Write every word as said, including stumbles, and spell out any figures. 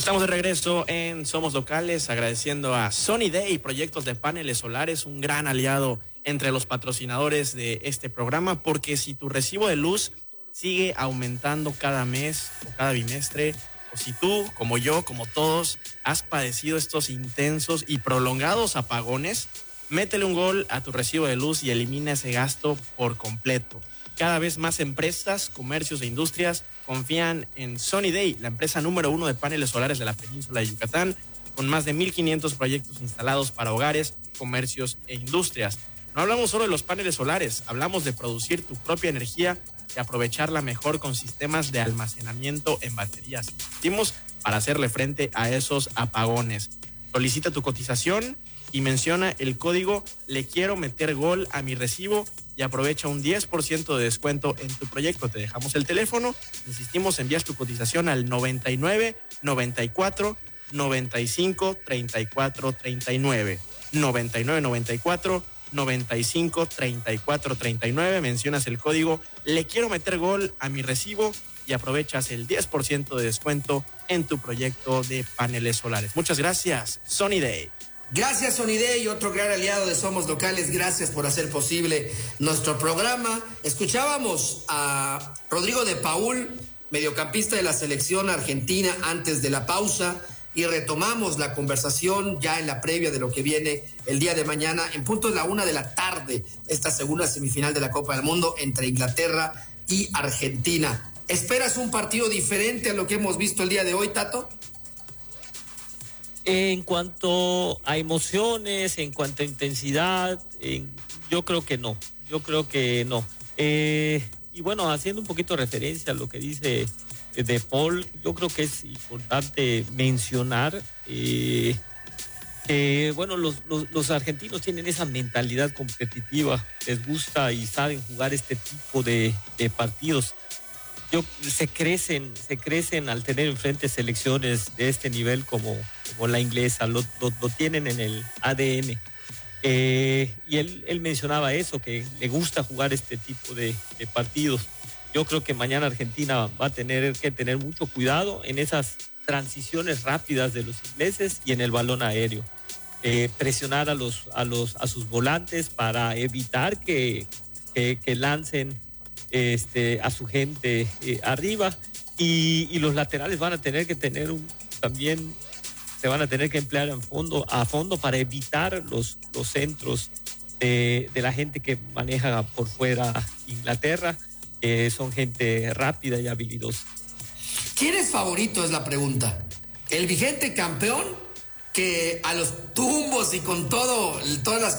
Estamos de regreso en Somos Locales, agradeciendo a Sunny Day, proyectos de paneles solares, un gran aliado entre los patrocinadores de este programa, porque si tu recibo de luz sigue aumentando cada mes o cada bimestre, o si tú, como yo, como todos, has padecido estos intensos y prolongados apagones, métele un gol a tu recibo de luz y elimina ese gasto por completo. Cada vez más empresas, comercios e industrias confían en Sunny Day, la empresa número uno de paneles solares de la península de Yucatán, con más de mil quinientos proyectos instalados para hogares, comercios e industrias. No hablamos solo de los paneles solares, hablamos de producir tu propia energía y aprovecharla mejor con sistemas de almacenamiento en baterías. Hicimos para hacerle frente a esos apagones. Solicita tu cotización y menciona el código Le Quiero Meter Gol a mi recibo y aprovecha un diez por ciento de descuento en tu proyecto. Te dejamos el teléfono, insistimos, envías tu cotización al noventa y nueve, noventa y cuatro, noventa y cinco, treinta y cuatro, treinta y nueve. noventa y nueve, noventa y cuatro, noventa y cinco, treinta y cuatro, treinta y nueve. Mencionas el código Le Quiero Meter Gol a mi recibo y aprovechas el diez por ciento de descuento en tu proyecto de paneles solares. Muchas gracias, Sunny Day. Gracias, Sunny Day, otro gran aliado de Somos Locales. Gracias por hacer posible nuestro programa. Escuchábamos a Rodrigo de Paul, mediocampista de la selección argentina, antes de la pausa, y retomamos la conversación ya en la previa de lo que viene el día de mañana, en punto de la una de la tarde, esta segunda semifinal de la Copa del Mundo entre Inglaterra y Argentina. ¿Esperas un partido diferente a lo que hemos visto el día de hoy, Tato? En cuanto a emociones, en cuanto a intensidad, en, yo creo que no, yo creo que no. Eh, y bueno, haciendo un poquito referencia a lo que dice de Paul, yo creo que es importante mencionar eh, que, bueno, los, los, los argentinos tienen esa mentalidad competitiva, les gusta y saben jugar este tipo de, de partidos. Yo, se crecen, se crecen al tener enfrente selecciones de este nivel como, como la inglesa, lo, lo, lo tienen en el A D N. Eh, y él, él mencionaba eso, que le gusta jugar este tipo de, de partidos. Yo creo que mañana Argentina va a tener que tener mucho cuidado en esas transiciones rápidas de los ingleses y en el balón aéreo. Eh, presionar a, los, a, los, a sus volantes para evitar que, que, que lancen Este, a su gente eh, arriba y, y los laterales van a tener que tener un, también se van a tener que emplear en fondo, a fondo para evitar los, los centros de, de la gente que maneja por fuera Inglaterra, que son gente rápida y habilidosa. ¿Quién es favorito? Es la pregunta. ¿El vigente campeón, que a los tumbos y con todo, todas las